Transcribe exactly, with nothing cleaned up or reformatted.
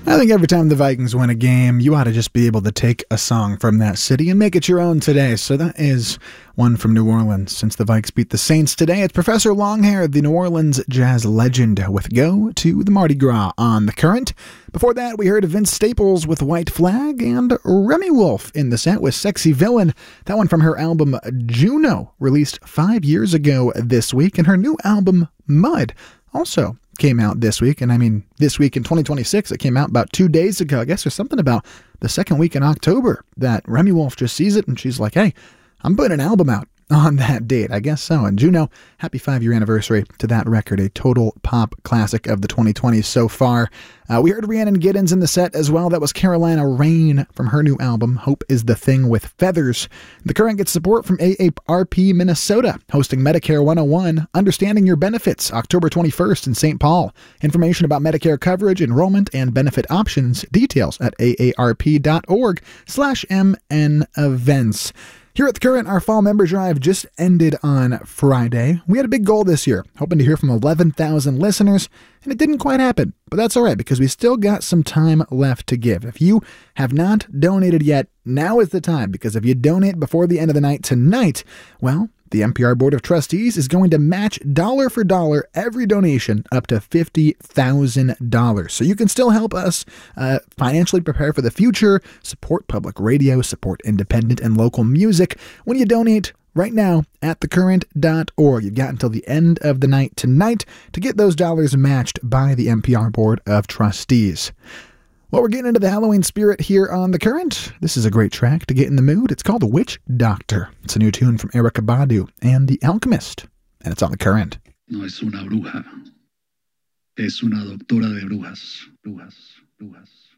I think every time the Vikings win a game, you ought to just be able to take a song from that city and make it your own today. So that is one from New Orleans. Since the Vikes beat the Saints today, it's Professor Longhair, the New Orleans jazz legend, with Go to the Mardi Gras on The Current. Before that, we heard Vince Staples with White Flag and Remy Wolf in the set with Sexy Villain. That one from her album Juno, released five years ago this week, and her new album Mud also came out this week. And I mean, this week in twenty twenty-six, it came out about two days ago. I guess there's something about the second week in October that Remy Wolf just sees it and she's like, hey, I'm putting an album out on that date. I guess so. And Juno, happy five-year anniversary to that record, a total pop classic of the twenty twenties so far. Uh, we heard Rhiannon Giddens in the set as well. That was Carolina Rain from her new album, Hope is the Thing with Feathers. The Current gets support from A A R P Minnesota, hosting Medicare one oh one, Understanding Your Benefits, October twenty-first in Saint Paul. Information about Medicare coverage, enrollment, and benefit options, details at aarp.org slash mn events. Here at The Current, our fall member drive just ended on Friday. We had a big goal this year, hoping to hear from eleven thousand listeners, and it didn't quite happen. But that's all right, because we still got some time left to give. If you have not donated yet, now is the time, because if you donate before the end of the night tonight, well, the N P R Board of Trustees is going to match dollar for dollar every donation up to fifty thousand dollars. So you can still help us uh, financially prepare for the future, support public radio, support independent and local music when you donate right now at the current dot org. You've got until the end of the night tonight to get those dollars matched by the N P R Board of Trustees. Well, we're getting into the Halloween spirit here on The Current. This is a great track to get in the mood. It's called Witch Doctor. It's a new tune from Erykah Badu and The Alchemist, and it's on The Current. No es una bruja, es una doctora de brujas, brujas, brujas.